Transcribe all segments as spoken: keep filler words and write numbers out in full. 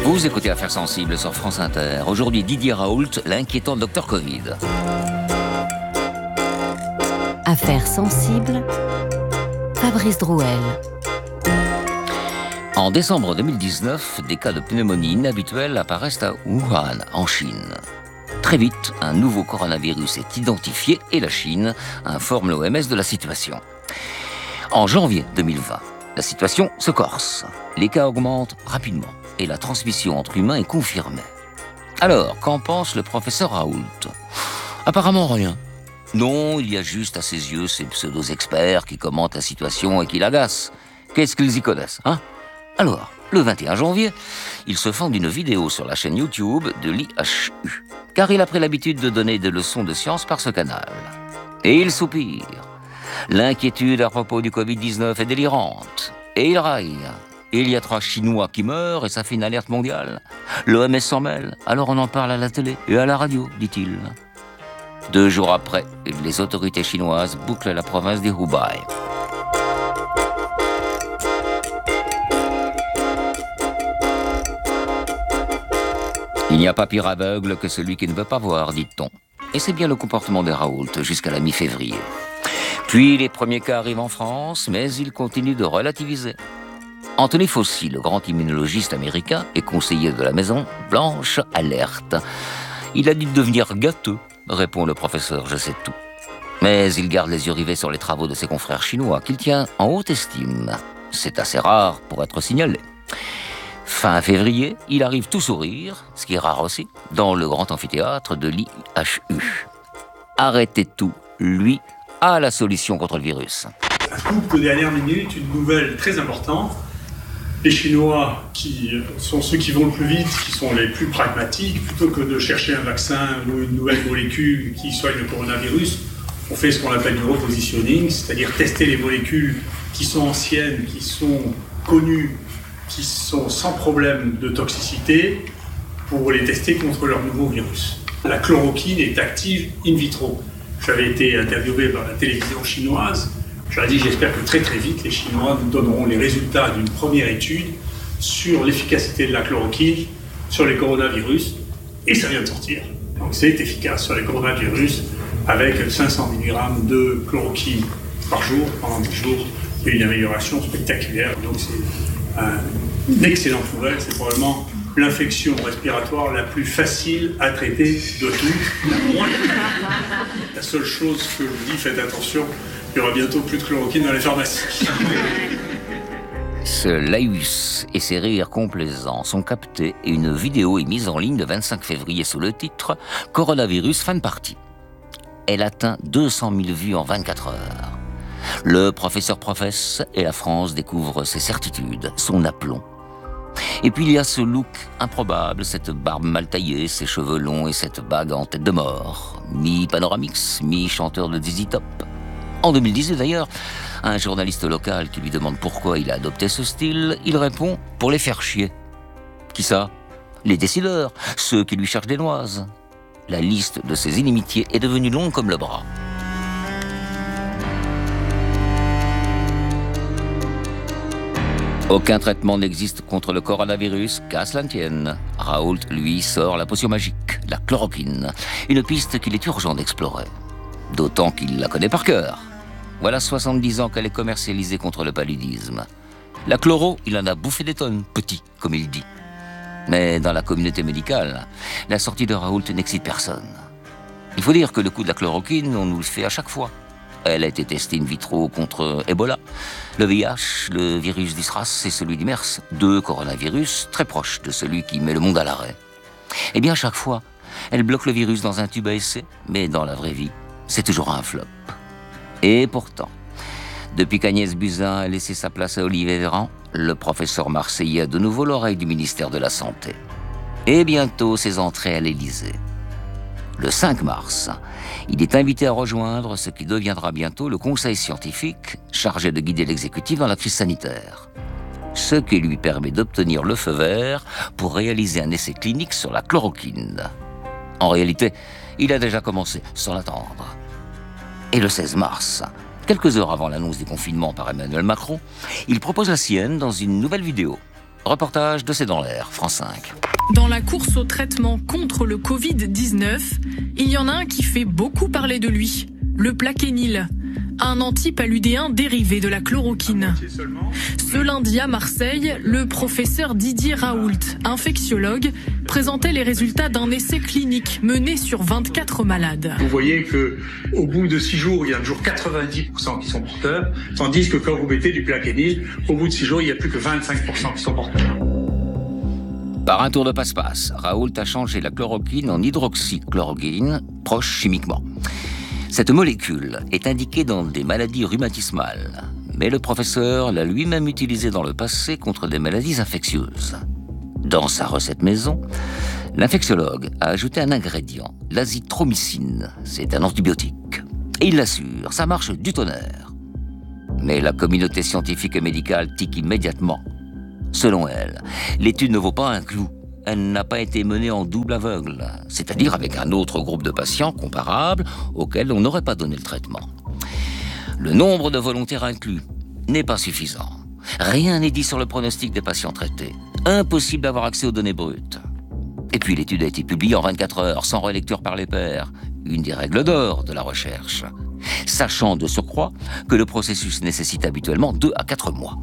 Vous écoutez Affaires sensibles sur France Inter. Aujourd'hui, Didier Raoult, l'inquiétant docteur Covid. Affaires sensibles, Fabrice Drouel. En décembre deux mille dix-neuf, des cas de pneumonie inhabituels apparaissent à Wuhan, en Chine. Très vite, un nouveau coronavirus est identifié et la Chine informe l'O M S de la situation. En janvier deux mille vingt, la situation se corse. Les cas augmentent rapidement et la transmission entre humains est confirmée. Alors, qu'en pense le professeur Raoult ? Apparemment rien. Non, il y a juste à ses yeux ces pseudo-experts qui commentent la situation et qui l'agacent. Qu'est-ce qu'ils y connaissent, hein ? Alors, le vingt et un janvier, il se fend d'une vidéo sur la chaîne YouTube de l'I H U, car il a pris l'habitude de donner des leçons de science par ce canal. Et il soupire. L'inquiétude à propos du covid dix-neuf est délirante. Et il raille. Il y a trois Chinois qui meurent et ça fait une alerte mondiale. L'O M S s'en mêle, alors on en parle à la télé et à la radio, dit-il. Deux jours après, les autorités chinoises bouclent la province des Hubei. Il n'y a pas pire aveugle que celui qui ne veut pas voir, dit-on. Et c'est bien le comportement des Raoult jusqu'à la mi-février. Puis les premiers cas arrivent en France, mais ils continuent de relativiser. Anthony Fauci, le grand immunologiste américain et conseiller de la Maison Blanche, alerte. Il a dit de devenir gâteux, répond le professeur Je sais tout. Mais il garde les yeux rivés sur les travaux de ses confrères chinois, qu'il tient en haute estime. C'est assez rare pour être signalé. Fin février, il arrive tout sourire, ce qui est rare aussi, dans le grand amphithéâtre de l'I H U. Arrêtez tout, lui a la solution contre le virus. Un scoop de dernière minute, une nouvelle très importante. Les Chinois, qui sont ceux qui vont le plus vite, qui sont les plus pragmatiques, plutôt que de chercher un vaccin ou une nouvelle molécule qui soigne le coronavirus, on fait ce qu'on appelle du repositioning, c'est-à-dire tester les molécules qui sont anciennes, qui sont connues, qui sont sans problème de toxicité, pour les tester contre leur nouveau virus. La chloroquine est active in vitro. J'avais été interviewé par la télévision chinoise. Je leur ai dit, j'espère que très très vite, les Chinois nous donneront les résultats d'une première étude sur l'efficacité de la chloroquine sur les coronavirus. Et ça vient de sortir. Donc c'est efficace sur les coronavirus avec cinq cents milligrammes de chloroquine par jour pendant dix jours. Il y a une amélioration spectaculaire. Donc c'est un, une excellente nouvelle. C'est probablement l'infection respiratoire la plus facile à traiter de toutes. La moins. La seule chose que je vous dis, faites attention. Il y aura bientôt plus de chloroquine dans les pharmacies. Ce laïus et ses rires complaisants sont captés et une vidéo est mise en ligne le vingt-cinq février sous le titre « Coronavirus, fin de partie ». Elle atteint deux cent mille vues en vingt-quatre heures. Le professeur professe et la France découvre ses certitudes, son aplomb. Et puis il y a ce look improbable, cette barbe mal taillée, ces cheveux longs et cette bague en tête de mort. Mi-panoramix, mi-chanteur de Z Z Top. En deux mille dix-huit d'ailleurs, un journaliste local qui lui demande pourquoi il a adopté ce style, il répond « pour les faire chier ». Qui ça ? Les décideurs, ceux qui lui cherchent des noises. La liste de ses inimitiés est devenue longue comme le bras. Aucun traitement n'existe contre le coronavirus, qu'à cela ne tienne. Raoult, lui, sort la potion magique, la chloroquine, une piste qu'il est urgent d'explorer. D'autant qu'il la connaît par cœur. Voilà soixante-dix ans qu'elle est commercialisée contre le paludisme. La chloro, il en a bouffé des tonnes, petit, comme il dit. Mais dans la communauté médicale, la sortie de Raoult n'excite personne. Il faut dire que le coup de la chloroquine, on nous le fait à chaque fois. Elle a été testée in vitro contre Ebola, le V I H, le virus du SRAS et celui du MERS, deux coronavirus très proches de celui qui met le monde à l'arrêt. Eh bien, à chaque fois, elle bloque le virus dans un tube à essai, mais dans la vraie vie, c'est toujours un flop. Et pourtant, depuis qu'Agnès Buzyn a laissé sa place à Olivier Véran, le professeur marseillais a de nouveau l'oreille du ministère de la Santé. Et bientôt, ses entrées à l'Élysée. Le cinq mars, il est invité à rejoindre ce qui deviendra bientôt le conseil scientifique chargé de guider l'exécutif dans la crise sanitaire. Ce qui lui permet d'obtenir le feu vert pour réaliser un essai clinique sur la chloroquine. En réalité, il a déjà commencé, sans l'attendre. Et le seize mars, quelques heures avant l'annonce du confinement par Emmanuel Macron, il propose la sienne dans une nouvelle vidéo. Reportage de C'est dans l'air, France cinq. Dans la course au traitement contre le covid dix-neuf, il y en a un qui fait beaucoup parler de lui, le Plaquenil, un antipaludéen dérivé de la chloroquine. Ce lundi à Marseille, le professeur Didier Raoult, infectiologue, présentait les résultats d'un essai clinique mené sur vingt-quatre malades. Vous voyez que au bout de six jours, il y a toujours quatre-vingt-dix pour cent qui sont porteurs, tandis que quand vous mettez du Plaquenil, au bout de six jours, il n'y a plus que vingt-cinq pour cent qui sont porteurs. Par un tour de passe-passe, Raoult a changé la chloroquine en hydroxychloroquine, proche chimiquement. Cette molécule est indiquée dans des maladies rhumatismales, mais le professeur l'a lui-même utilisée dans le passé contre des maladies infectieuses. Dans sa recette maison, l'infectiologue a ajouté un ingrédient, l'azithromycine. C'est un antibiotique. Et il l'assure, ça marche du tonnerre. Mais la communauté scientifique et médicale tique immédiatement. Selon elle, l'étude ne vaut pas un clou. Elle n'a pas été menée en double aveugle, c'est-à-dire avec un autre groupe de patients comparable auquel on n'aurait pas donné le traitement. Le nombre de volontaires inclus n'est pas suffisant. Rien n'est dit sur le pronostic des patients traités. Impossible d'avoir accès aux données brutes. Et puis l'étude a été publiée en vingt-quatre heures, sans relecture par les pairs, une des règles d'or de la recherche. Sachant de surcroît que le processus nécessite habituellement deux à quatre mois.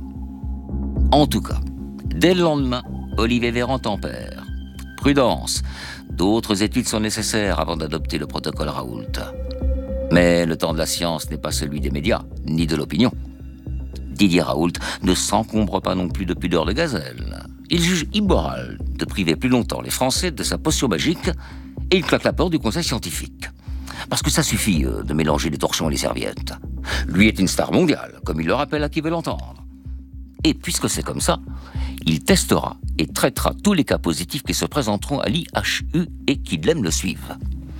En tout cas, dès le lendemain, Olivier Véran tempère. Prudence, d'autres études sont nécessaires avant d'adopter le protocole Raoult. Mais le temps de la science n'est pas celui des médias, ni de l'opinion. Didier Raoult ne s'encombre pas non plus de pudeur de gazelle. Il juge immoral de priver plus longtemps les Français de sa potion magique et il claque la porte du conseil scientifique. Parce que ça suffit euh, de mélanger les torchons et les serviettes. Lui est une star mondiale, comme il le rappelle à qui veut l'entendre. Et puisque c'est comme ça, il testera et traitera tous les cas positifs qui se présenteront à l'I H U et qui l'aiment le suivent.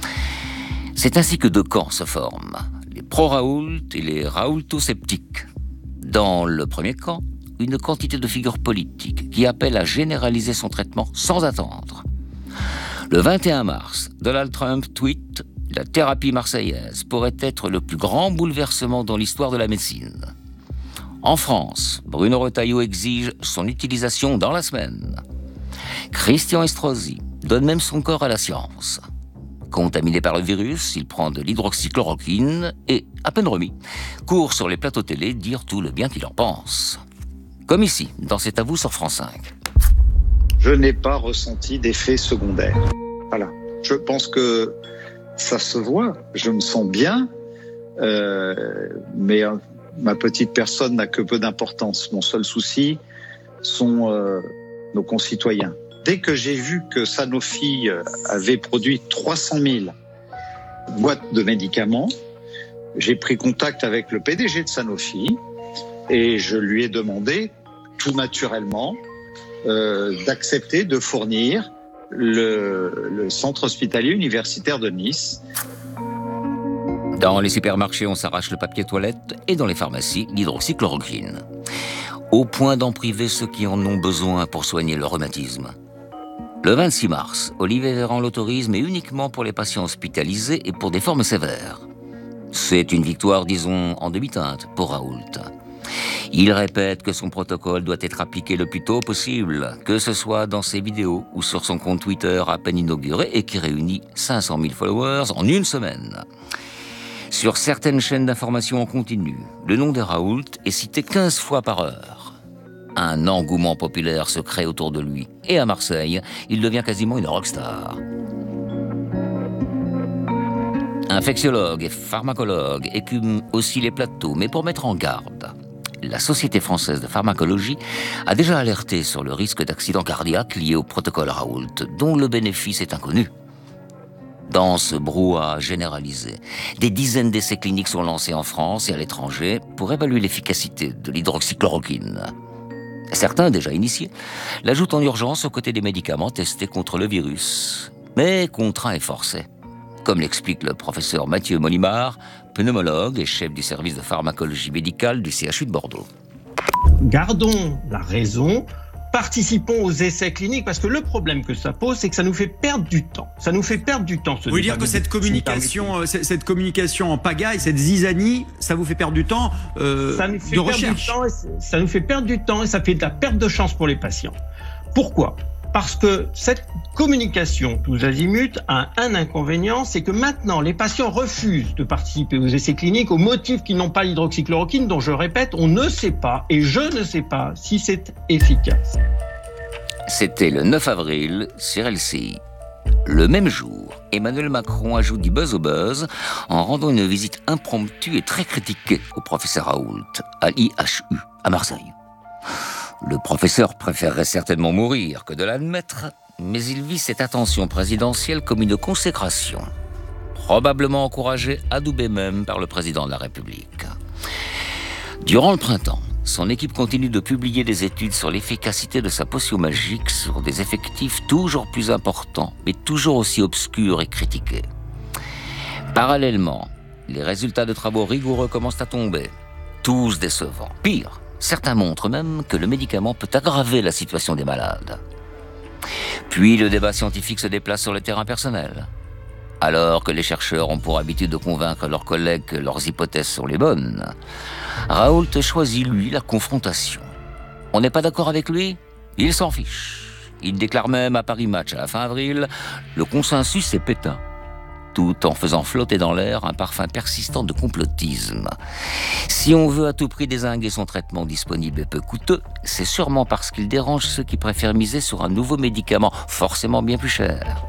C'est ainsi que deux camps se forment, les pro-Raoult et les Raoulto-sceptiques. Dans le premier camp, une quantité de figures politiques qui appellent à généraliser son traitement sans attendre. Le vingt et un mars, Donald Trump tweet « La thérapie marseillaise pourrait être le plus grand bouleversement dans l'histoire de la médecine ». En France, Bruno Retailleau exige son utilisation dans la semaine. Christian Estrosi donne même son corps à la science. Contaminé par le virus, il prend de l'hydroxychloroquine et, à peine remis, court sur les plateaux télé dire tout le bien qu'il en pense. Comme ici, dans C'est à vous sur France cinq. Je n'ai pas ressenti d'effet secondaire. Voilà. Je pense que ça se voit. Je me sens bien, euh, mais... Ma petite personne n'a que peu d'importance. Mon seul souci sont euh, nos concitoyens. Dès que j'ai vu que Sanofi avait produit trois cent mille boîtes de médicaments, j'ai pris contact avec le P D G de Sanofi et je lui ai demandé, tout naturellement, euh, d'accepter de fournir le, le centre hospitalier universitaire de Nice. Dans les supermarchés, on s'arrache le papier toilette et dans les pharmacies, l'hydroxychloroquine. Au point d'en priver ceux qui en ont besoin pour soigner le rhumatisme. Le vingt-six mars, Olivier Véran l'autorise, mais uniquement pour les patients hospitalisés et pour des formes sévères. C'est une victoire, disons, en demi-teinte pour Raoult. Il répète que son protocole doit être appliqué le plus tôt possible, que ce soit dans ses vidéos ou sur son compte Twitter à peine inauguré et qui réunit cinq cent mille followers en une semaine. Sur certaines chaînes d'information en continu, le nom de Raoult est cité quinze fois par heure. Un engouement populaire se crée autour de lui. Et à Marseille, il devient quasiment une rockstar. Infectiologues et pharmacologues écument aussi les plateaux, mais pour mettre en garde. La Société française de pharmacologie a déjà alerté sur le risque d'accident cardiaque lié au protocole Raoult, dont le bénéfice est inconnu. Dans ce brouhaha généralisé, des dizaines d'essais cliniques sont lancés en France et à l'étranger pour évaluer l'efficacité de l'hydroxychloroquine. Certains, déjà initiés, l'ajoutent en urgence aux côtés des médicaments testés contre le virus, mais contraints et forcés. Comme l'explique le professeur Mathieu Molimard, pneumologue et chef du service de pharmacologie médicale du C H U de Bordeaux. Gardons la raison participons aux essais cliniques, parce que le problème que ça pose, c'est que ça nous fait perdre du temps. Ça nous fait perdre du temps. Ce vous voulez dire que cette communication, cette communication en pagaille, cette zizanie, ça vous fait perdre du temps euh, ça nous fait de perdre recherche. Du temps, ça nous fait perdre du temps et ça fait de la perte de chance pour les patients. Pourquoi ? Parce que cette communication tous azimuts a un inconvénient, c'est que maintenant les patients refusent de participer aux essais cliniques au motif qu'ils n'ont pas l'hydroxychloroquine, dont je répète, on ne sait pas, et je ne sais pas si c'est efficace. C'était le neuf avril sur L C I. Le même jour, Emmanuel Macron ajoute du buzz au buzz en rendant une visite impromptue et très critiquée au professeur Raoult, à l'I H U, à Marseille. Le professeur préférerait certainement mourir que de l'admettre, mais il vit cette attention présidentielle comme une consécration, probablement encouragée, adoubée même par le président de la République. Durant le printemps, son équipe continue de publier des études sur l'efficacité de sa potion magique sur des effectifs toujours plus importants, mais toujours aussi obscurs et critiqués. Parallèlement, les résultats de travaux rigoureux commencent à tomber, tous décevants. Pire, certains montrent même que le médicament peut aggraver la situation des malades. Puis le débat scientifique se déplace sur le terrain personnel. Alors que les chercheurs ont pour habitude de convaincre leurs collègues que leurs hypothèses sont les bonnes, Raoult choisit, lui, la confrontation. On n'est pas d'accord avec lui ? Il s'en fiche. Il déclare même à Paris Match à la fin avril « Le consensus est pétain », tout en faisant flotter dans l'air un parfum persistant de complotisme. Si on veut à tout prix dézinguer son traitement disponible et peu coûteux, c'est sûrement parce qu'il dérange ceux qui préfèrent miser sur un nouveau médicament forcément bien plus cher.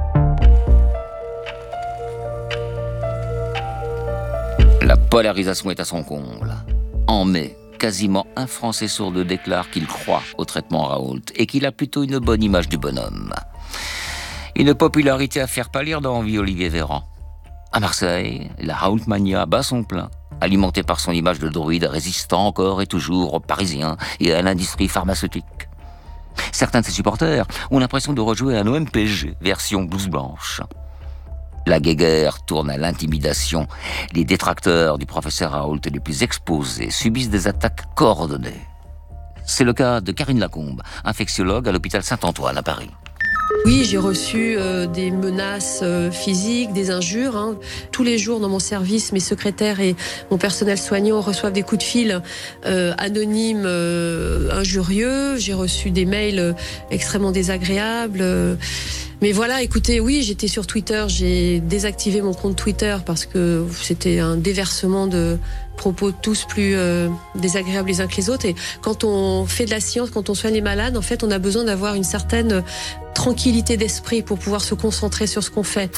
La polarisation est à son comble. En mai, quasiment un Français sur deux déclare qu'il croit au traitement Raoult et qu'il a plutôt une bonne image du bonhomme. Une popularité à faire pâlir d'envie Olivier Véran. À Marseille, la Raoult-mania bat son plein, alimentée par son image de druide résistant encore et toujours aux Parisiens et à l'industrie pharmaceutique. Certains de ses supporters ont l'impression de rejouer un O M P G version blouse blanche. La guéguerre tourne à l'intimidation. Les détracteurs du professeur Raoult les plus exposés subissent des attaques coordonnées. C'est le cas de Karine Lacombe, infectiologue à l'hôpital Saint-Antoine à Paris. Oui, j'ai reçu euh, des menaces euh, physiques, des injures. Hein. Tous les jours dans mon service, mes secrétaires et mon personnel soignant reçoivent des coups de fil euh, anonymes, euh, injurieux. J'ai reçu des mails euh, extrêmement désagréables. Euh, mais voilà, écoutez, oui, j'étais sur Twitter. J'ai désactivé mon compte Twitter parce que c'était un déversement de propos tous plus euh, désagréables les uns que les autres. Et quand on fait de la science, quand on soigne les malades, en fait, on a besoin d'avoir une certaine tranquillité d'esprit pour pouvoir se concentrer sur ce qu'on fait.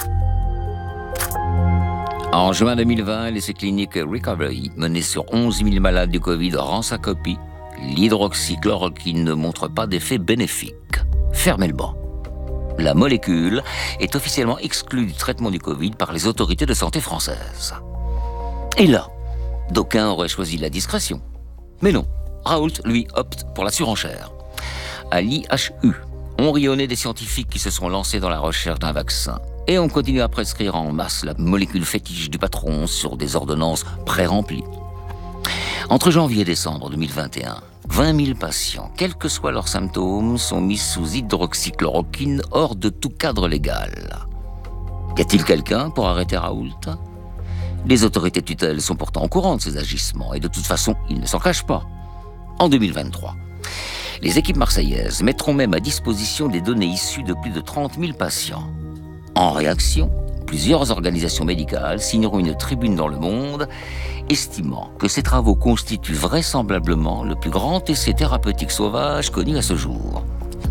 En juin deux mille vingt, l'essai clinique Recovery, mené sur onze mille malades du Covid, rend sa copie. L'hydroxychloroquine ne montre pas d'effet bénéfique. Fermez le banc. La molécule est officiellement exclue du traitement du Covid par les autorités de santé françaises. Et là, d'aucuns auraient choisi la discrétion. Mais non, Raoult, lui, opte pour la surenchère. À l'I H U, on rionnait des scientifiques qui se sont lancés dans la recherche d'un vaccin. Et on continue à prescrire en masse la molécule fétiche du patron sur des ordonnances pré-remplies. Entre janvier et décembre deux mille vingt et un, vingt mille patients, quels que soient leurs symptômes, sont mis sous hydroxychloroquine hors de tout cadre légal. Y a-t-il quelqu'un pour arrêter Raoult ? Les autorités tutelles sont pourtant au courant de ces agissements et de toute façon, ils ne s'en cachent pas. En deux mille vingt-trois, les équipes marseillaises mettront même à disposition des données issues de plus de trente mille patients. En réaction, plusieurs organisations médicales signeront une tribune dans Le Monde, estimant que ces travaux constituent vraisemblablement le plus grand essai thérapeutique sauvage connu à ce jour.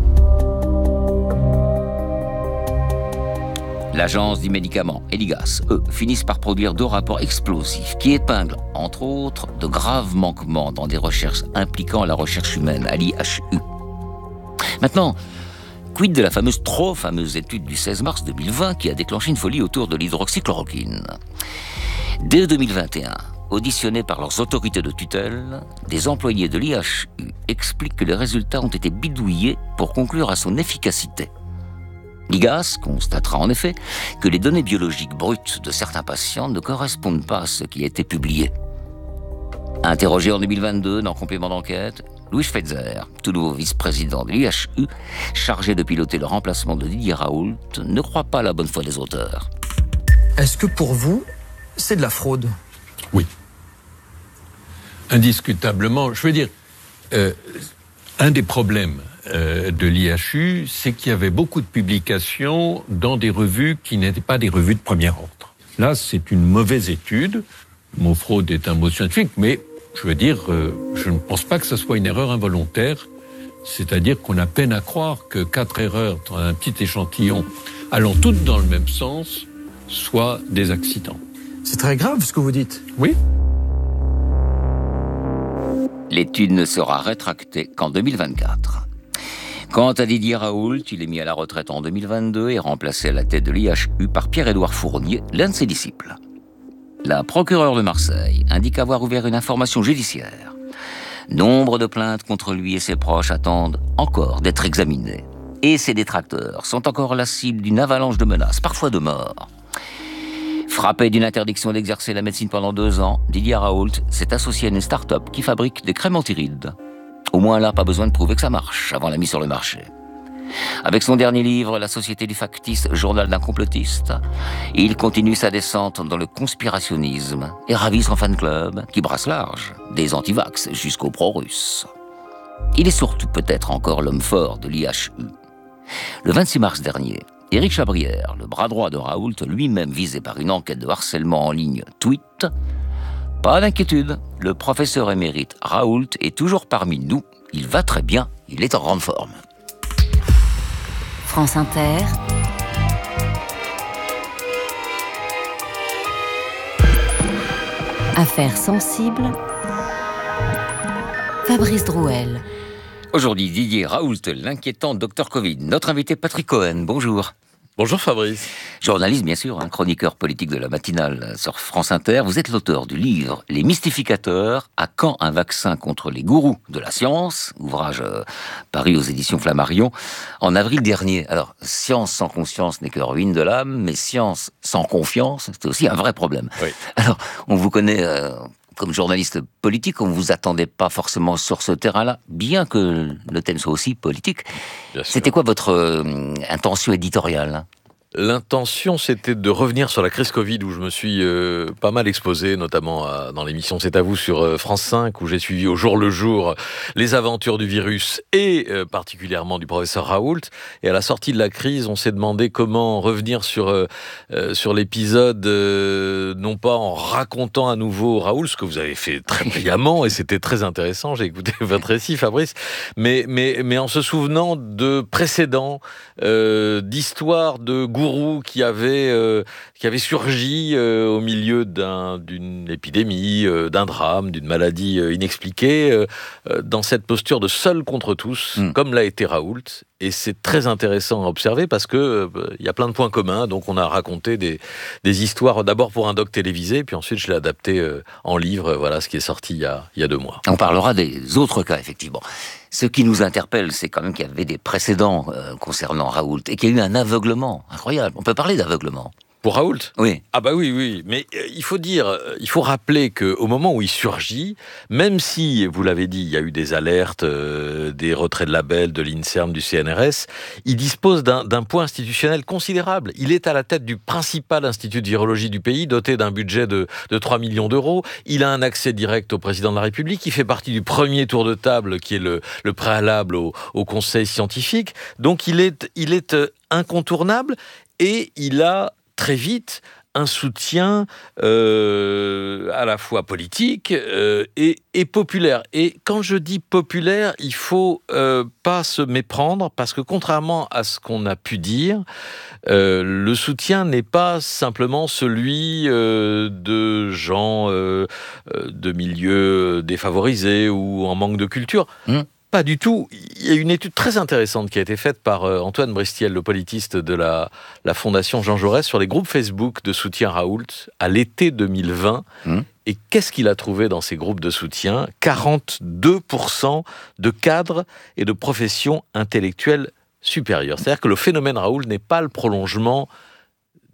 L'agence du médicament et l'I G A S, eux, finissent par produire deux rapports explosifs qui épinglent, entre autres, de graves manquements dans des recherches impliquant la recherche humaine à l'I H U. Maintenant, quid de la fameuse, trop fameuse étude du seize mars deux mille vingt qui a déclenché une folie autour de l'hydroxychloroquine. Dès deux mille vingt et un, auditionnés par leurs autorités de tutelle, des employés de l'I H U expliquent que les résultats ont été bidouillés pour conclure à son efficacité. L'I G A S constatera en effet que les données biologiques brutes de certains patients ne correspondent pas à ce qui a été publié. Interrogé en deux mille vingt-deux dans Complément d'enquête, Louis Schweitzer, tout nouveau vice-président de l'I H U, chargé de piloter le remplacement de Didier Raoult, ne croit pas à la bonne foi des auteurs. Est-ce que pour vous, c'est de la fraude ? Oui. Indiscutablement. Je veux dire, euh, un des problèmes euh, de l'I H U, c'est qu'il y avait beaucoup de publications dans des revues qui n'étaient pas des revues de premier ordre. Là, c'est une mauvaise étude. Le mot fraude est un mot scientifique, mais je veux dire, euh, je ne pense pas que ce soit une erreur involontaire. C'est-à-dire qu'on a peine à croire que quatre erreurs dans un petit échantillon, allant toutes dans le même sens, soient des accidents. C'est très grave ce que vous dites. Oui. L'étude ne sera rétractée qu'en deux mille vingt-quatre. Quant à Didier Raoult, il est mis à la retraite en deux mille vingt-deux et remplacé à la tête de l'I H U par Pierre-Édouard Fournier, l'un de ses disciples. La procureure de Marseille indique avoir ouvert une information judiciaire. Nombre de plaintes contre lui et ses proches attendent encore d'être examinées. Et ses détracteurs sont encore la cible d'une avalanche de menaces, parfois de mort. Frappé d'une interdiction d'exercer la médecine pendant deux ans, Didier Raoult s'est associé à une start-up qui fabrique des crèmes antirides. Au moins là, pas besoin de prouver que ça marche avant la mise sur le marché. Avec son dernier livre, La Société du factice, journal d'un complotiste, il continue sa descente dans le conspirationnisme et ravit son fan club qui brasse large, des antivax jusqu'aux pro-russes. Il est surtout peut-être encore l'homme fort de l'I H U. Le vingt-six mars dernier, Éric Chabrière, le bras droit de Raoult, lui-même visé par une enquête de harcèlement en ligne, tweet « Pas d'inquiétude, le professeur émérite Raoult est toujours parmi nous, il va très bien, il est en grande forme. » France Inter. Affaires sensibles. Fabrice Drouel. Aujourd'hui, Didier Raoult, l'inquiétant docteur Covid. Notre invité Patrick Cohen, bonjour. Bonjour Fabrice. Journaliste, bien sûr, un chroniqueur politique de la matinale sur France Inter. Vous êtes l'auteur du livre « Les mystificateurs, à quand un vaccin contre les gourous de la science ?» ouvrage euh, paru aux éditions Flammarion en avril dernier. Alors, science sans conscience n'est que ruine de l'âme, mais science sans confiance, c'est aussi un vrai problème. Oui. Alors, on vous connaît... Euh, Comme journaliste politique, on ne vous attendait pas forcément sur ce terrain-là, bien que le thème soit aussi politique. C'était quoi votre euh, intention éditoriale ? L'intention, c'était de revenir sur la crise Covid, où je me suis euh, pas mal exposé, notamment à, dans l'émission C'est à vous sur euh, France cinq, où j'ai suivi au jour le jour les aventures du virus et euh, particulièrement du professeur Raoult. Et à la sortie de la crise, on s'est demandé comment revenir sur, euh, euh, sur l'épisode, euh, non pas en racontant à nouveau Raoult, ce que vous avez fait très brillamment, et c'était très intéressant, j'ai écouté votre récit, Fabrice, mais, mais, mais en se souvenant de précédents, euh, d'histoires de gourous qui avait, euh, qui avait surgi euh, au milieu d'un, d'une épidémie, euh, d'un drame, d'une maladie euh, inexpliquée, euh, euh, dans cette posture de seul contre tous, mmh. comme l'a été Raoult. Et c'est très intéressant à observer parce que euh, y a plein de points communs. Donc on a raconté des, des histoires d'abord pour un doc télévisé, puis ensuite je l'ai adapté euh, en livre. Voilà ce qui est sorti il y a, il y a deux mois. On parlera des autres cas, effectivement. Ce qui nous interpelle, c'est quand même qu'il y avait des précédents euh, concernant Raoult et qu'il y a eu un aveuglement incroyable. On peut parler d'aveuglement. Pour Raoult ? Oui. Ah bah oui, oui. Mais euh, il faut dire, euh, il faut rappeler qu'au moment où il surgit, même si, vous l'avez dit, il y a eu des alertes, euh, des retraits de labels de l'INSERM, du C N R S, il dispose d'un, d'un poids institutionnel considérable. Il est à la tête du principal institut de virologie du pays, doté d'un budget de, de trois millions d'euros. Il a un accès direct au président de la République. Il fait partie du premier tour de table, qui est le, le préalable au, au conseil scientifique. Donc il est, il est incontournable et il a très vite un soutien euh, à la fois politique euh, et, et populaire. Et quand je dis populaire, il faut euh, pas se méprendre, parce que contrairement à ce qu'on a pu dire, euh, le soutien n'est pas simplement celui euh, de gens euh, de milieux défavorisés ou en manque de culture. Mmh. Pas du tout. Il y a une étude très intéressante qui a été faite par Antoine Bristiel, le politiste de la, la Fondation Jean Jaurès, sur les groupes Facebook de soutien Raoult à l'été deux mille vingt. Mmh. Et qu'est-ce qu'il a trouvé dans ces groupes de soutien ? quarante-deux pour cent de cadres et de professions intellectuelles supérieures. C'est-à-dire que le phénomène Raoult n'est pas le prolongement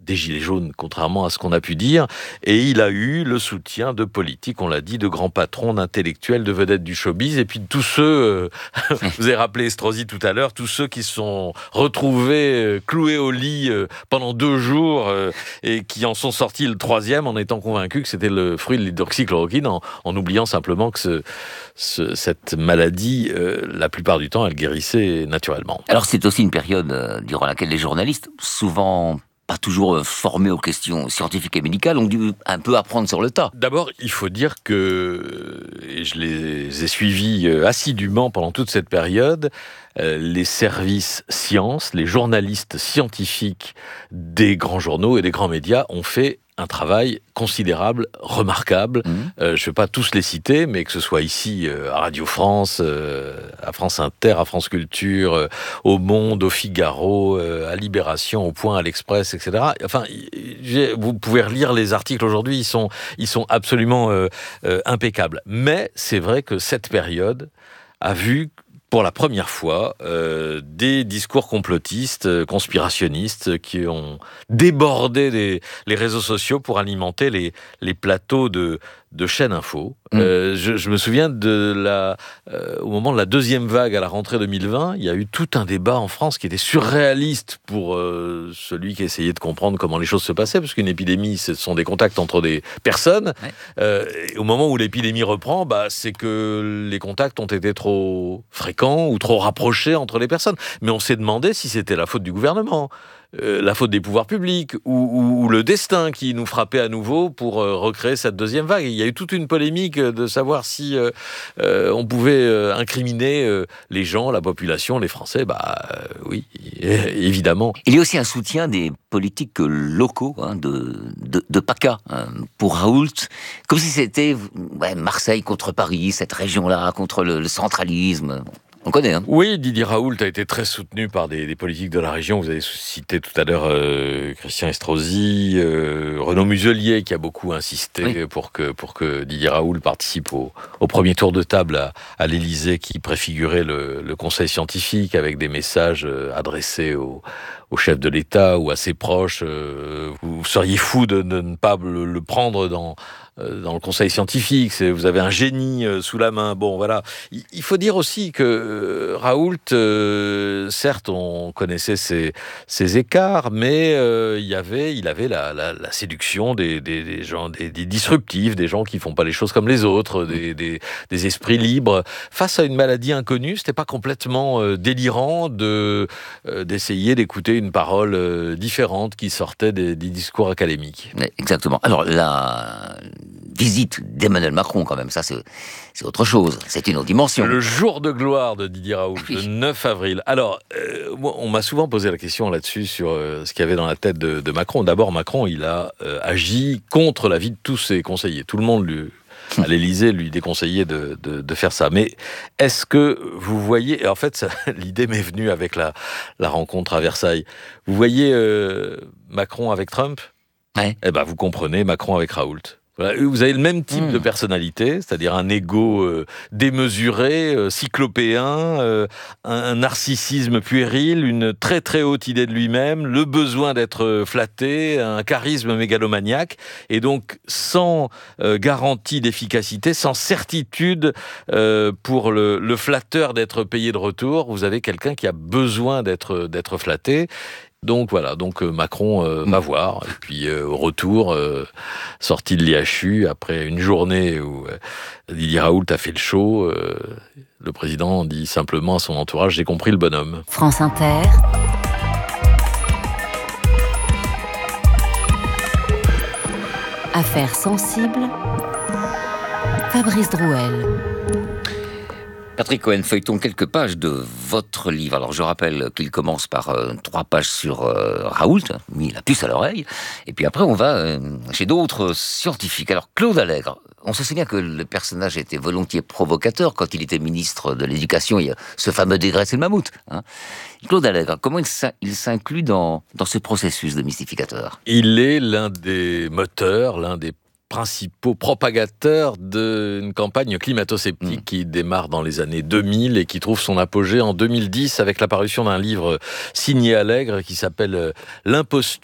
des Gilets jaunes, contrairement à ce qu'on a pu dire, et il a eu le soutien de politiques, on l'a dit, de grands patrons, d'intellectuels, de vedettes du showbiz, et puis de tous ceux, euh, vous avez rappelé Estrosi tout à l'heure, tous ceux qui se sont retrouvés euh, cloués au lit euh, pendant deux jours, euh, et qui en sont sortis le troisième en étant convaincus que c'était le fruit de l'hydroxychloroquine, en, en oubliant simplement que ce, ce, cette maladie, euh, la plupart du temps, elle guérissait naturellement. Alors c'est aussi une période euh, durant laquelle les journalistes, souvent pas toujours formés aux questions scientifiques et médicales, ont dû un peu apprendre sur le tas. D'abord, il faut dire que, et je les ai suivis assidûment pendant toute cette période, les services sciences, les journalistes scientifiques des grands journaux et des grands médias ont fait un travail considérable, remarquable. Mmh. Euh, je ne vais pas tous les citer, mais que ce soit ici, euh, à Radio France, euh, à France Inter, à France Culture, euh, au Monde, au Figaro, euh, à Libération, au Point, à l'Express, et cetera. Enfin, vous pouvez relire les articles aujourd'hui, ils sont, ils sont absolument euh, euh, impeccables. Mais c'est vrai que cette période a vu pour la première fois, euh, des discours complotistes, euh, conspirationnistes, qui ont débordé les, les réseaux sociaux pour alimenter les, les plateaux de, de chaînes info. Mmh. Euh, je, je me souviens de la, euh, au moment de la deuxième vague à la rentrée deux mille vingt, il y a eu tout un débat en France qui était surréaliste pour euh, celui qui essayait de comprendre comment les choses se passaient, parce qu'une épidémie, ce sont des contacts entre des personnes. Ouais. Euh, et au moment où l'épidémie reprend, bah, c'est que les contacts ont été trop fréquents ou trop rapprochés entre les personnes. Mais on s'est demandé si c'était la faute du gouvernement, euh, la faute des pouvoirs publics ou, ou, ou le destin qui nous frappait à nouveau pour euh, recréer cette deuxième vague. Et il y a eu toute une polémique de savoir si euh, euh, on pouvait euh, incriminer euh, les gens, la population, les Français. Bah euh, oui, évidemment. Il y a aussi un soutien des politiques locaux, hein, de, de, de PACA, hein, pour Raoult, comme si c'était ouais, Marseille contre Paris, cette région-là contre le, le centralisme. On connaît, hein. Oui, Didier Raoult a été très soutenu par des, des politiques de la région. Vous avez cité tout à l'heure euh, Christian Estrosi, euh, Renaud Muselier, qui a beaucoup insisté oui. pour que pour que Didier Raoult participe au, au premier tour de table à, à l'Élysée, qui préfigurait le, le conseil scientifique avec des messages adressés au, au chef de l'État ou à ses proches. Euh, vous seriez fou de, de ne pas le, le prendre dans dans le conseil scientifique, c'est, vous avez un génie euh, sous la main. Bon, voilà. Il, il faut dire aussi que euh, Raoult, euh, certes, on connaissait ses, ses écarts, mais euh, il y avait, il avait la, la, la séduction des, des, des gens, des, des disruptifs, des gens qui font pas les choses comme les autres, des, des, des esprits libres. Face à une maladie inconnue, c'était pas complètement euh, délirant de euh, d'essayer d'écouter une parole euh, différente qui sortait des, des discours académiques. Exactement. Alors la visite d'Emmanuel Macron, quand même, ça c'est, c'est autre chose, c'est une autre dimension. Le jour de gloire de Didier Raoult, oui. Le neuf avril. Alors, euh, moi, on m'a souvent posé la question là-dessus, sur euh, ce qu'il y avait dans la tête de, de Macron. D'abord, Macron, il a euh, agi contre l'avis de tous ses conseillers. Tout le monde, lui, à l'Élysée, lui déconseillait de, de, de faire ça. Mais est-ce que vous voyez... Et en fait, ça, l'idée m'est venue avec la, la rencontre à Versailles. Vous voyez euh, Macron avec Trump ? Ouais. Eh ben, vous comprenez, Macron avec Raoult. Voilà, vous avez le même type mmh. de personnalité, c'est-à-dire un ego euh, démesuré, euh, cyclopéen, euh, un, un narcissisme puéril, une très très haute idée de lui-même, le besoin d'être flatté, un charisme mégalomaniaque, et donc sans euh, garantie d'efficacité, sans certitude euh, pour le, le flatteur d'être payé de retour, vous avez quelqu'un qui a besoin d'être d'être flatté. Donc voilà, donc euh, Macron euh, va voir, et puis euh, au retour, euh, sorti de l'I H U, après une journée où euh, Didier Raoult a fait le show, euh, le président dit simplement à son entourage « J'ai compris le bonhomme ». France Inter. Affaires sensibles. Fabrice Drouel. Patrick Cohen, feuilletons quelques pages de votre livre. Alors, je rappelle qu'il commence par euh, trois pages sur euh, Raoult, mis la puce à l'oreille, et puis après, on va euh, chez d'autres scientifiques. Alors, Claude Allègre, on se souvient que le personnage était volontiers provocateur quand il était ministre de l'Éducation. Il y a ce fameux dégraisser le mammouth. Hein. Claude Allègre, comment il, s'in- il s'inclut dans, dans ce processus de mystificateur ? Il est l'un des moteurs, l'un des principaux propagateurs d'une campagne climato-sceptique mmh. qui démarre dans les années deux mille et qui trouve son apogée en deux mille dix avec l'apparition d'un livre signé Allègre qui s'appelle « L'imposture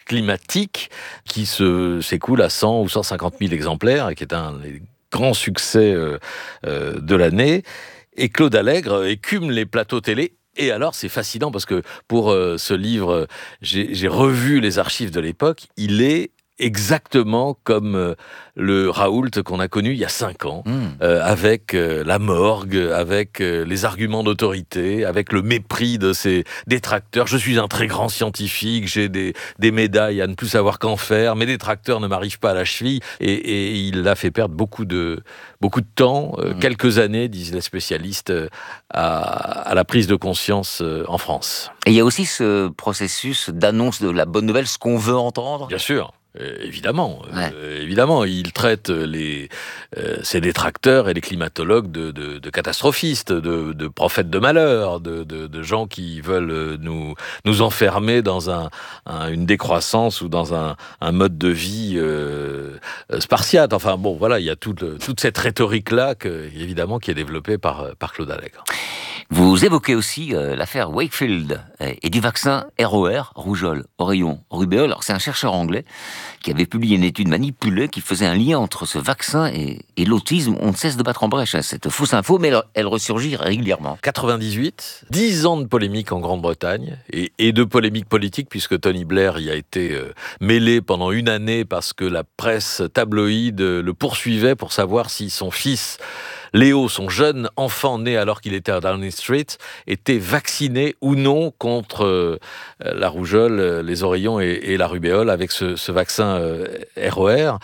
climatique qui se, s'écoule à cent ou cent cinquante mille exemplaires et qui est un des grands succès euh, euh, de l'année. Et Claude Allègre écume les plateaux télé. Et alors, c'est fascinant parce que pour euh, ce livre, j'ai, j'ai revu les archives de l'époque. Il est exactement comme euh, le Raoult qu'on a connu il y a cinq ans, mmh. euh, avec euh, la morgue, avec euh, les arguments d'autorité, avec le mépris de ses détracteurs. Je suis un très grand scientifique, j'ai des, des médailles à ne plus savoir qu'en faire, mes détracteurs ne m'arrivent pas à la cheville. Et, et il a fait perdre beaucoup de, beaucoup de temps, euh, mmh. quelques années, disent les spécialistes, euh, à, à la prise de conscience euh, en France. Et il y a aussi ce processus d'annonce de la bonne nouvelle, ce qu'on veut entendre. Bien sûr. Euh, évidemment, ouais. euh, évidemment, il traite les, euh, ses détracteurs et les climatologues de, de, de catastrophistes, de, de prophètes de malheur, de, de, de gens qui veulent nous, nous enfermer dans un, un, une décroissance ou dans un, un mode de vie euh, spartiate. Enfin bon, voilà, il y a toute, toute cette rhétorique-là, que, évidemment, qui est développée par, par Claude Allègre. Vous évoquez aussi euh, l'affaire Wakefield et, et du vaccin R O R, rougeole, oreillon, rubéole. Alors c'est un chercheur anglais qui avait publié une étude manipulée qui faisait un lien entre ce vaccin et, et l'autisme. On ne cesse de battre en brèche hein, cette fausse info, mais elle, elle ressurgit régulièrement. quatre-vingt-dix-huit, dix ans de polémique en Grande-Bretagne et, et de polémique politique puisque Tony Blair y a été euh, mêlé pendant une année parce que la presse tabloïde le poursuivait pour savoir si son fils Léo, son jeune enfant né alors qu'il était à Downing Street, était vacciné ou non contre euh, la rougeole, les oreillons et, et la rubéole avec ce, ce vaccin euh, R O R.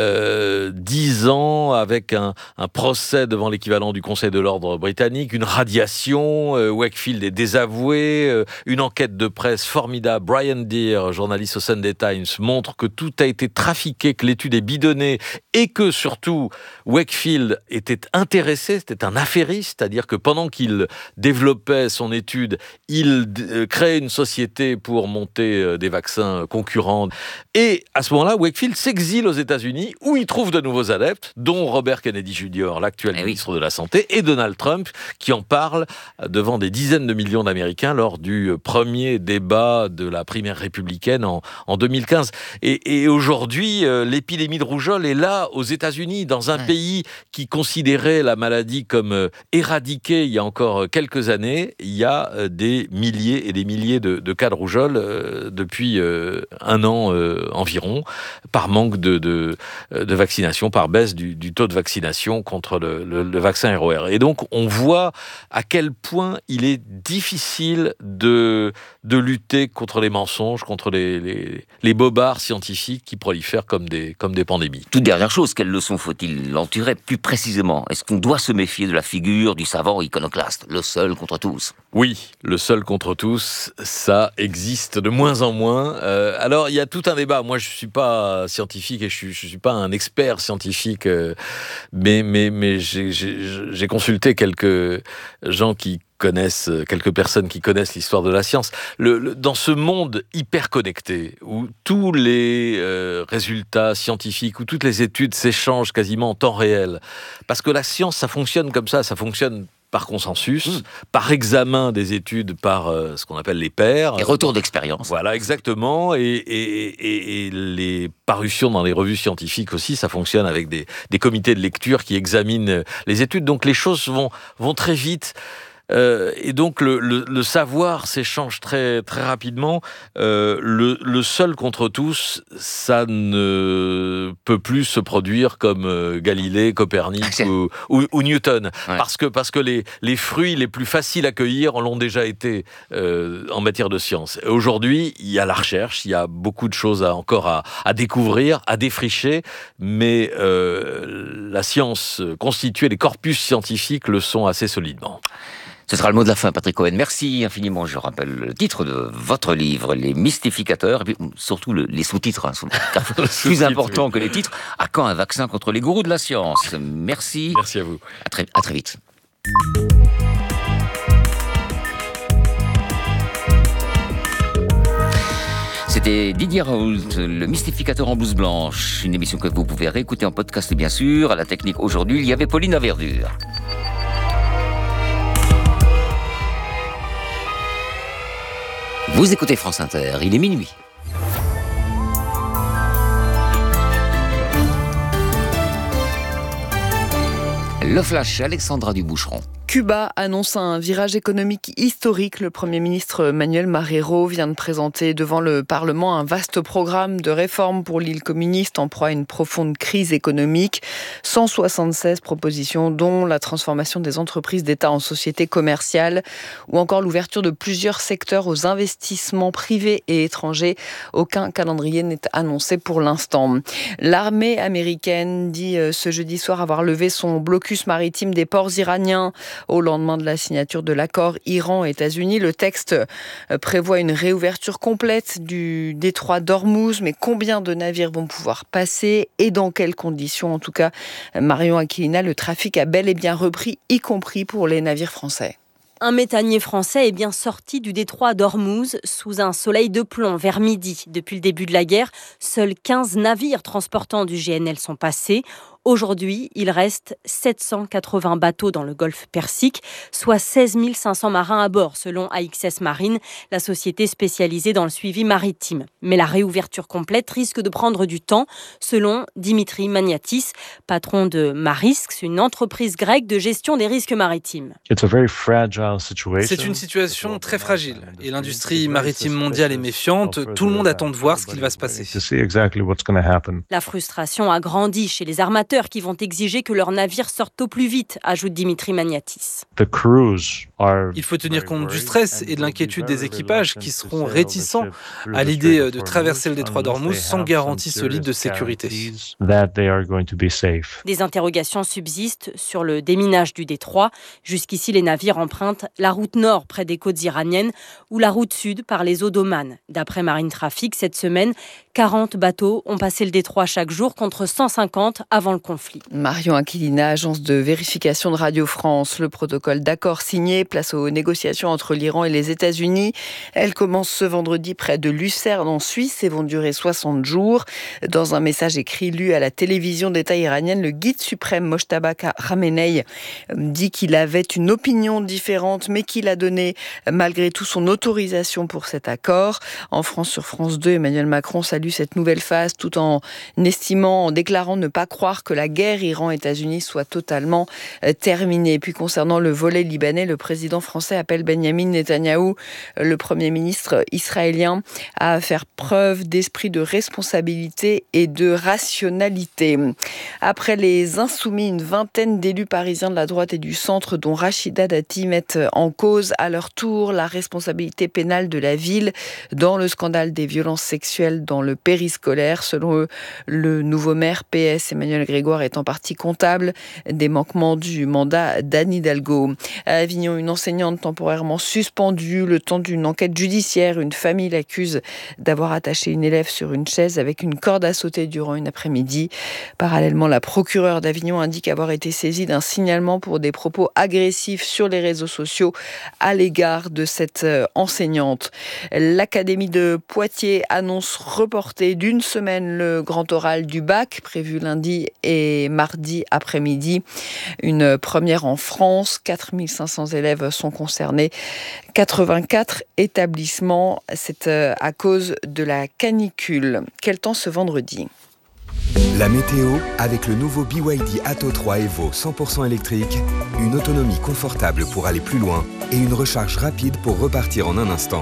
Euh, dix ans avec un, un procès devant l'équivalent du Conseil de l'ordre britannique, une radiation, euh, Wakefield est désavoué, euh, une enquête de presse formidable. Brian Deere, journaliste au Sunday Times, montre que tout a été trafiqué, que l'étude est bidonnée et que surtout Wakefield était intéressé, c'était un affairiste, c'est-à-dire que pendant qu'il développait son étude, il d- créait une société pour monter euh, des vaccins concurrents. Et à ce moment-là, Wakefield s'exile aux États-Unis où il trouve de nouveaux adeptes, dont Robert Kennedy junior, l'actuel eh ministre oui. de la Santé, et Donald Trump, qui en parle devant des dizaines de millions d'Américains lors du premier débat de la primaire républicaine en, en deux mille quinze. Et, et aujourd'hui, euh, l'épidémie de rougeole est là, aux États-Unis, dans un ouais. pays qui considérait la maladie comme euh, éradiquée il y a encore quelques années. Il y a euh, des milliers et des milliers de, de cas de rougeole euh, depuis euh, un an euh, environ, par manque de, de, de vaccination, par baisse du, du taux de vaccination contre le, le, le vaccin R O R. Et donc, on voit à quel point il est difficile de, de lutter contre les mensonges, contre les, les, les bobards scientifiques qui prolifèrent comme des, comme des pandémies. Toute dernière chose, quelle leçon faut-il en tirer plus précisément ? Est-ce qu'on doit se méfier de la figure du savant iconoclaste, le seul contre tous ? Oui, le seul contre tous, ça existe de moins en moins. Euh, alors, il y a tout un débat. Moi, je ne suis pas scientifique et je ne suis, suis pas un expert scientifique, euh, mais, mais, mais j'ai, j'ai, j'ai consulté quelques gens qui connaissent, quelques personnes qui connaissent l'histoire de la science. Le, le, dans ce monde hyper connecté, où tous les euh, résultats scientifiques, où toutes les études s'échangent quasiment en temps réel, parce que la science, ça fonctionne comme ça, ça fonctionne par consensus, mmh. par examen des études par euh, ce qu'on appelle les pairs. Et retour d'expérience. Voilà, exactement. Et, et, et, et les parutions dans les revues scientifiques aussi, ça fonctionne avec des, des comités de lecture qui examinent les études. Donc les choses vont, vont très vite. Euh, et donc le, le, le savoir s'échange très très rapidement. Euh, le, le seul contre tous, ça ne peut plus se produire comme euh, Galilée, Copernic ou, ou, ou Newton, ouais. parce que parce que les les fruits les plus faciles à cueillir l'ont déjà été euh, en matière de science. Et aujourd'hui, il y a la recherche, il y a beaucoup de choses à, encore à, à découvrir, à défricher, mais euh, la science constituée, les corpus scientifiques le sont assez solidement. Ce sera le mot de la fin, Patrick Cohen. Merci infiniment. Je rappelle le titre de votre livre, Les Mystificateurs, et puis surtout le, les sous-titres, hein, sont plus importants oui. que les titres. À quand un vaccin contre les gourous de la science ? Merci. Merci à vous. À très, à très vite. C'était Didier Raoult, le mystificateur en blouse blanche. Une émission que vous pouvez réécouter en podcast, bien sûr. À la technique aujourd'hui, il y avait Pauline Laverdure. Vous écoutez France Inter, il est minuit. Le flash, Alexandra Duboucheron. Cuba annonce un virage économique historique. Le Premier ministre Manuel Marrero vient de présenter devant le Parlement un vaste programme de réformes pour l'île communiste en proie à une profonde crise économique. cent soixante-seize propositions, dont la transformation des entreprises d'État en sociétés commerciales ou encore l'ouverture de plusieurs secteurs aux investissements privés et étrangers. Aucun calendrier n'est annoncé pour l'instant. L'armée américaine dit ce jeudi soir avoir levé son blocus maritime des ports iraniens au lendemain de la signature de l'accord Iran-États-Unis. Le texte prévoit une réouverture complète du détroit d'Ormuz, mais combien de navires vont pouvoir passer et dans quelles conditions? En tout cas, Marion Aquilina, le trafic a bel et bien repris, y compris pour les navires français. Un méthanier français est bien sorti du détroit d'Ormuz sous un soleil de plomb vers midi. Depuis le début de la guerre, seuls quinze navires transportant du G N L sont passés. Aujourd'hui, il reste sept cent quatre-vingts bateaux dans le golfe Persique, soit seize mille cinq cents marins à bord, selon A X S Marine, la société spécialisée dans le suivi maritime. Mais la réouverture complète risque de prendre du temps, selon Dimitri Magnatis, patron de Marisks, une entreprise grecque de gestion des risques maritimes. C'est une situation très fragile et l'industrie maritime mondiale est méfiante. Tout le monde attend de voir ce qu'il va se passer. La frustration a grandi chez les armateurs qui vont exiger que leurs navires sortent au plus vite, ajoute Dimitri Magnatis. Il faut tenir compte du stress et de l'inquiétude des équipages qui seront réticents à l'idée de traverser le détroit d'Ormuz sans garantie solide de sécurité. Des interrogations subsistent sur le déminage du détroit. Jusqu'ici, les navires empruntent la route nord près des côtes iraniennes ou la route sud par les eaux d'Oman. D'après Marine Traffic, cette semaine, quarante bateaux ont passé le détroit chaque jour contre cent cinquante avant le conflit. Marion Aquilina, agence de vérification de Radio France. Le protocole d'accord signé, place aux négociations entre l'Iran et les États-Unis. Elles commencent ce vendredi près de Lucerne en Suisse et vont durer soixante jours. Dans un message écrit lu à la télévision d'État iranienne, le guide suprême Mojtaba Khamenei dit qu'il avait une opinion différente, mais qu'il a donné malgré tout son autorisation pour cet accord. En France, sur France deux, Emmanuel Macron salue cette nouvelle phase tout en estimant, en déclarant ne pas croire que la guerre Iran-États-Unis soit totalement terminée. Et puis concernant le volet libanais, le président français appelle Benyamin Netanyahou, le premier ministre israélien, à faire preuve d'esprit de responsabilité et de rationalité. Après les Insoumis, une vingtaine d'élus parisiens de la droite et du centre, dont Rachida Dati, mettent en cause à leur tour la responsabilité pénale de la ville dans le scandale des violences sexuelles dans le périscolaire. Selon eux, le nouveau maire P S, Emmanuel Grégoire, est en partie comptable des manquements du mandat d'Anne Hidalgo. À Avignon, une enseignante temporairement suspendue le temps d'une enquête judiciaire. Une famille l'accuse d'avoir attaché une élève sur une chaise avec une corde à sauter durant une après-midi. Parallèlement, la procureure d'Avignon indique avoir été saisie d'un signalement pour des propos agressifs sur les réseaux sociaux à l'égard de cette enseignante. L'Académie de Poitiers annonce reporter d'une semaine le grand oral du bac, prévu lundi et mardi après-midi. Une première en France, quatre mille cinq cents élèves sont concernés, quatre-vingt-quatre établissements, c'est à cause de la canicule. Quel temps ce vendredi ? La météo avec le nouveau B Y D Atto trois Evo cent pour cent électrique, une autonomie confortable pour aller plus loin et une recharge rapide pour repartir en un instant.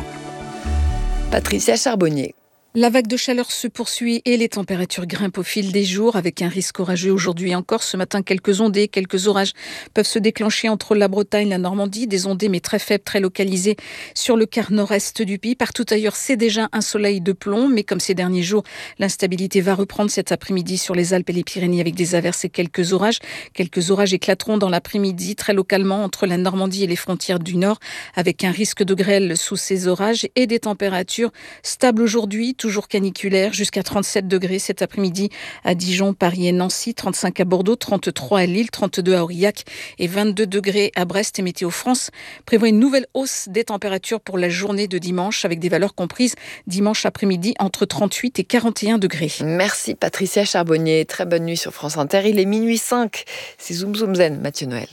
Patricia Charbonnier. La vague de chaleur se poursuit et les températures grimpent au fil des jours avec un risque orageux aujourd'hui encore. Ce matin, quelques ondées, quelques orages peuvent se déclencher entre la Bretagne et la Normandie. Des ondées mais très faibles, très localisées sur le quart nord-est du pays. Partout ailleurs, c'est déjà un soleil de plomb. Mais comme ces derniers jours, l'instabilité va reprendre cet après-midi sur les Alpes et les Pyrénées avec des averses et quelques orages. Quelques orages éclateront dans l'après-midi très localement entre la Normandie et les frontières du Nord avec un risque de grêle sous ces orages et des températures stables aujourd'hui, toujours caniculaire, jusqu'à trente-sept degrés cet après-midi à Dijon, Paris et Nancy, trente-cinq à Bordeaux, trente-trois à Lille, trente-deux à Aurillac et vingt-deux degrés à Brest. Et Météo France prévoit une nouvelle hausse des températures pour la journée de dimanche avec des valeurs comprises dimanche après-midi entre trente-huit et quarante et un degrés. Merci Patricia Charbonnier, très bonne nuit sur France Inter. Il est minuit cinq, c'est Zoom Zoom Zen, Mathieu Noël.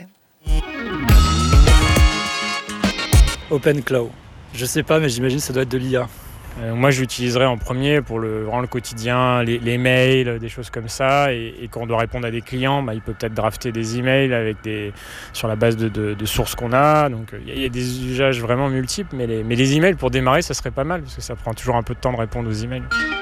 Open Cloud. Je sais pas, mais j'imagine que ça doit être de l'I A. Euh, moi, je l'utiliserai en premier pour le, vraiment le quotidien, les, les mails, des choses comme ça. Et, et quand on doit répondre à des clients, bah, il peut peut-être drafter des emails avec des, sur la base de, de, de sources qu'on a. Donc, il euh, y, y a des usages vraiment multiples. Mais les, mais les emails, pour démarrer, ça serait pas mal parce que ça prend toujours un peu de temps de répondre aux emails.